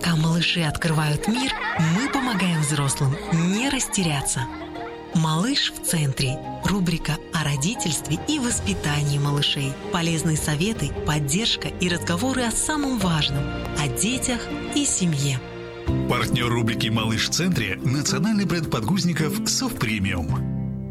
Пока малыши открывают мир, мы помогаем взрослым не растеряться. «Малыш в центре» – рубрика о родительстве и воспитании малышей. Полезные советы, поддержка и разговоры о самом важном – о детях и семье. Партнер рубрики «Малыш в центре» – национальный бренд подгузников «Совпремиум».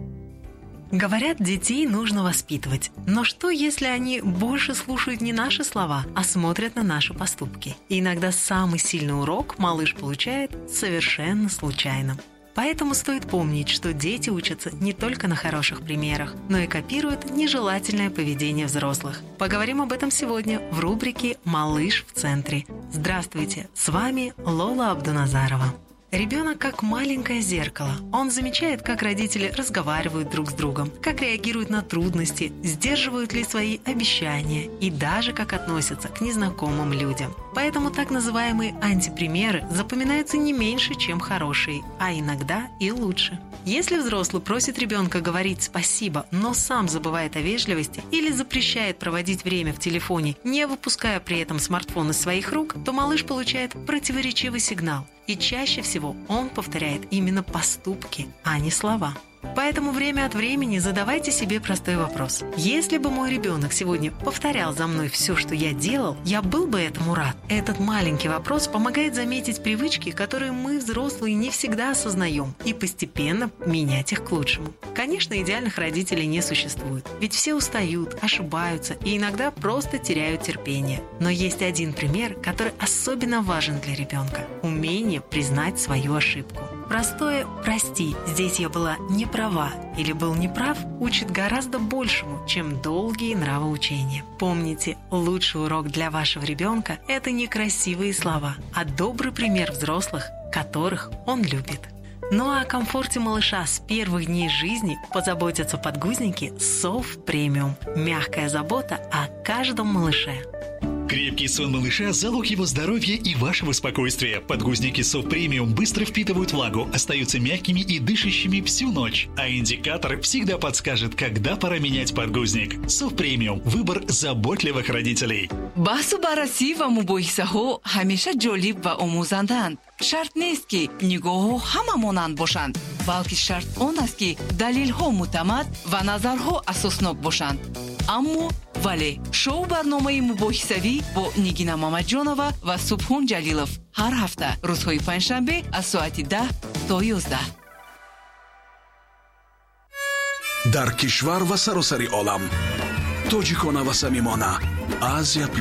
Говорят, детей нужно воспитывать. Но что, если они больше слушают не наши слова, а смотрят на наши поступки? И иногда самый сильный урок малыш получает совершенно случайно. Поэтому стоит помнить, что дети учатся не только на хороших примерах, но и копируют нежелательное поведение взрослых. Поговорим об этом сегодня в рубрике «Малыш в центре». Здравствуйте, с вами Лола Абдуназарова. Ребенок как маленькое зеркало. Он замечает, как родители разговаривают друг с другом, как реагируют на трудности, сдерживают ли свои обещания и даже как относятся к незнакомым людям. Поэтому так называемые антипримеры запоминаются не меньше, чем хорошие, а иногда и лучше. Если взрослый просит ребенка говорить «спасибо», но сам забывает о вежливости или запрещает проводить время в телефоне, не выпуская при этом смартфон из своих рук, то малыш получает противоречивый сигнал. И чаще всего он повторяет именно поступки, а не слова. Поэтому время от времени задавайте себе простой вопрос. Если бы мой ребенок сегодня повторял за мной все, что я делал, я был бы этому рад? Этот маленький вопрос помогает заметить привычки, которые мы, взрослые, не всегда осознаем, и постепенно менять их к лучшему. Конечно, идеальных родителей не существует, ведь все устают, ошибаются и иногда просто теряют терпение. Но есть один пример, который особенно важен для ребенка – умение признать свою ошибку. Простое «прости, здесь я была не права» или «был неправ» учит гораздо большему, чем долгие нравоучения. Помните, лучший урок для вашего ребенка – это не красивые слова, а добрый пример взрослых, которых он любит. Ну а о комфорте малыша с первых дней жизни позаботятся подгузники Совпремиум. Мягкая забота о каждом малыше. Крепкий сон малыша – залог его здоровья и вашего спокойствия. Подгузники Совпремиум быстро впитывают влагу, остаются мягкими и дышащими всю ночь. А индикатор всегда подскажет, когда пора менять подгузник. Совпремиум – выбор заботливых родителей. баҳсу баррасӣ ва мубоҳисаҳо ҳамеша ҷолиб ва омӯзанданд. Шарт нест ки нигоҳҳо ҳама монанд бошанд, балки шарт он аст ки далелҳо муътамад ва назарҳо асоснок бошанд. аммо вале шоу барномаи мубоҳисавӣ бо Нигина Мамаҷонова ва Субҳон Ҷалилов ҳар ҳафта рӯзҳои панҷшанбе аз соати 10 то 11. дар кишвар ва саросари олам тоҷикона ва самимона Азия+